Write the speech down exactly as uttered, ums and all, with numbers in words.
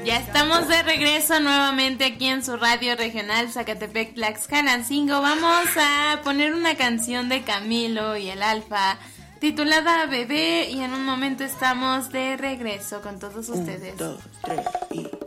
Ya estamos de regreso nuevamente aquí en su radio regional Zacatepec Tlaxcalancingo. Vamos a poner una canción de Camilo y el Alfa titulada Bebé y en un momento estamos de regreso con todos ustedes. Un, dos, tres y...